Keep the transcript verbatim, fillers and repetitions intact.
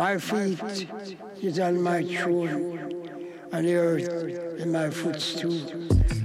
My feet is on my throne, and the earth in my footstool.